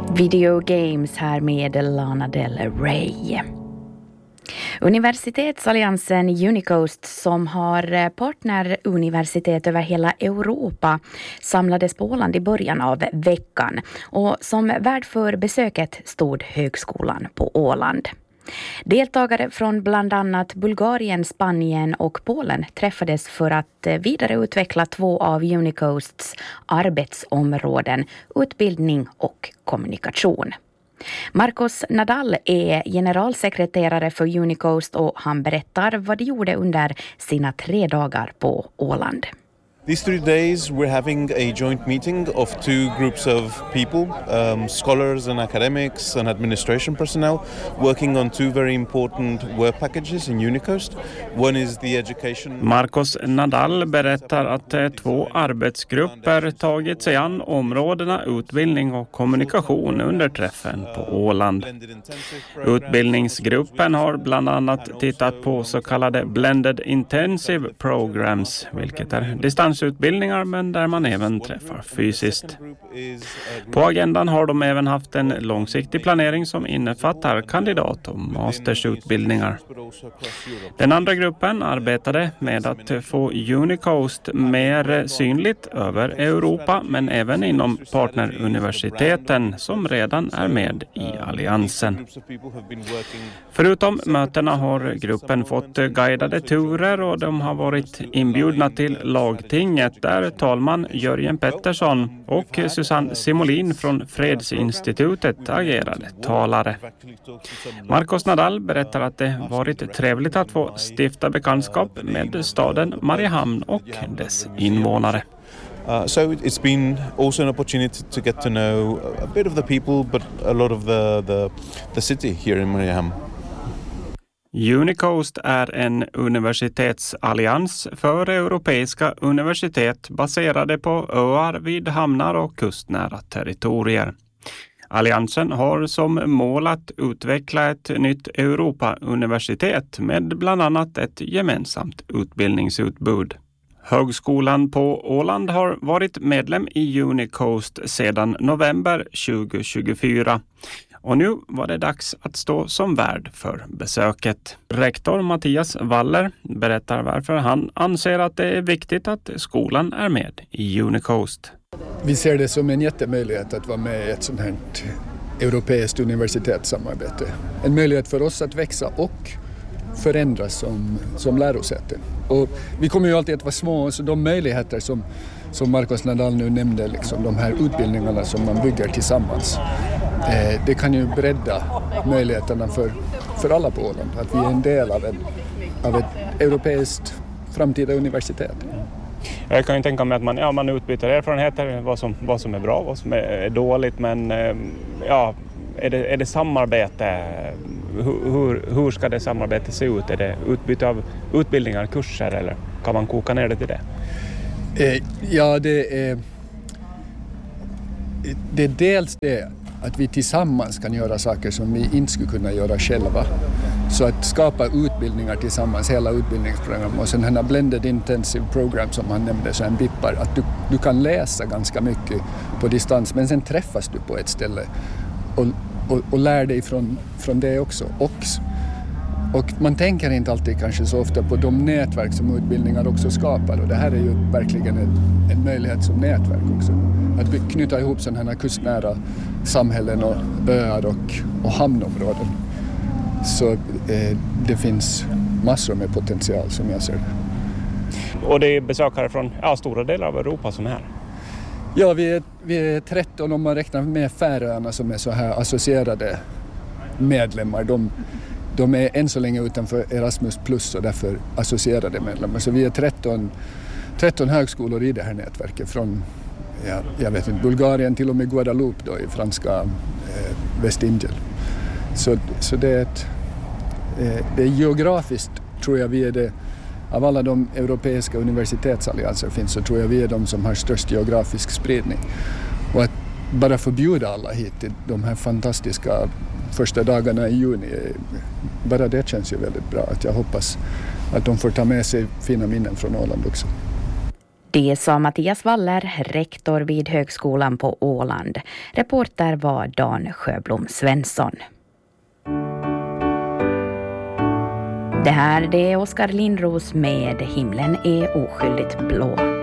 Video Games här med Lana Del Rey. Universitetsalliansen Unicoast, som har partneruniversitet över hela Europa, samlades på Åland i början av veckan. Och som värd för besöket stod högskolan på Åland. Deltagare från bland annat Bulgarien, Spanien och Polen träffades för att vidareutveckla 2 av Unicoasts arbetsområden, utbildning och kommunikation. Marcos Nadal är generalsekreterare för Unicoast och han berättar vad de gjorde under sina 3 dagar på Åland. These 3 days we're having a joint meeting of 2 groups of people, scholars and academics and administration personnel, working on 2 very important work packages in Unicoast. One is the education... Marcos Nadal berättar att 2 arbetsgrupper tagit sig an områdena utbildning och kommunikation under träffen på Åland. Utbildningsgruppen har bland annat tittat på så kallade Blended Intensive Programs, vilket är distansutbildningar men där man även träffar fysiskt. På agendan har de även haft en långsiktig planering som innefattar kandidat- och mastersutbildningar. Den andra gruppen arbetade med att få Unicoast mer synligt över Europa men även inom partneruniversiteten som redan är med i alliansen. Förutom mötena har gruppen fått guidade turer och de har varit inbjudna till lagtinget där talman Jörgen Pettersson och Susanne Simolin från Fredsinstitutet agerade talare. Marcos Nadal berättar att det varit trevligt att få stifta bekantskap med staden Mariehamn och dess invånare. So it's been also an opportunity to get to know a bit of the people, but a lot of the city here in Mariehamn. Unicoast är en universitetsallians för europeiska universitet baserade på öar vid hamnar och kustnära territorier. Alliansen har som mål att utveckla ett nytt Europa-universitet med bland annat ett gemensamt utbildningsutbud. Högskolan på Åland har varit medlem i Unicoast sedan november 2024. Och nu var det dags att stå som värd för besöket. Rektor Mattias Waller berättar varför han anser att det är viktigt att skolan är med i Unicoast. Vi ser det som en jättemöjlighet att vara med i ett sådant här europeiskt universitetssamarbete. En möjlighet för oss att växa och förändras som lärosäte. Och vi kommer ju alltid att vara små, så de möjligheter som Marcos Nadal nu nämnde, liksom, de här utbildningarna som man bygger tillsammans, det kan ju bredda möjligheterna för alla på Åland. Att vi är en del av ett europeiskt framtida universitet. Jag kan ju tänka mig att man utbyter erfarenheter, vad som är bra, vad som är dåligt, men är det samarbete? Hur ska det samarbete se ut? Är det utbyte av utbildningar, kurser, eller kan man koka ner det till det? Ja, det är dels det att vi tillsammans kan göra saker som vi inte skulle kunna göra själva. Så att skapa utbildningar tillsammans, hela utbildningsprogram, och sen den här Blended Intensive Program som han nämnde, så en bippar, att du kan läsa ganska mycket på distans, men sen träffas du på ett ställe och lär dig från det också. Och man tänker inte alltid kanske så ofta på de nätverk som utbildningar också skapar, och det här är ju verkligen en möjlighet som nätverk också. Att knyta ihop sådana här kustnära samhällen och öar och hamnområden. Så det finns massor med potential som jag ser. Och det är besökare från stora delar av Europa som är här? Ja, vi är 13 om man räknar med Färöarna som är så här associerade medlemmar. De är än så länge utanför Erasmus plus och därför associerade medlemmar. Så vi är 13 högskolor i det här nätverket från jag vet inte, Bulgarien till och med Guadeloupe då, i franska Västindien. Så det är geografiskt, tror jag vi är det, av alla de europeiska universitetsallianser finns, så tror jag vi är de som har störst geografisk spridning. Och att bara förbjuda alla hit till de här fantastiska första dagarna i juni, bara det känns ju väldigt bra. Att jag hoppas att de får ta med sig fina minnen från Åland också. Det sa Mattias Waller, rektor vid Högskolan på Åland. Reporter var Dan Sjöblom Svensson. Det här är Oskar Lindros med Himlen är oskyldigt blå.